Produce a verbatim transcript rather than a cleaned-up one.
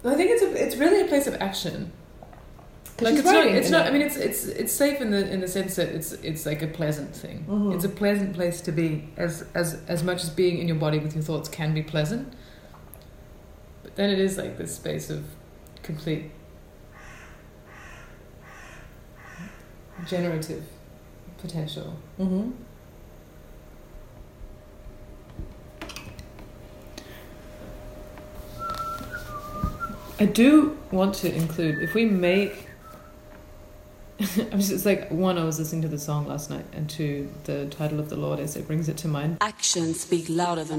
I think it's a, it's really a place of action. Like it's not, it's not. I mean, it's it's it's safe in the in the sense that it's it's like a pleasant thing. Mm-hmm. It's a pleasant place to be, as as as much as being in your body with your thoughts can be pleasant. But then it is like this space of complete generative potential. Mm-hmm. I do want to include, if we make. It's like, one, I was listening to the song last night, and two, the title of the Lord is, it brings it to mind. Actions speak louder than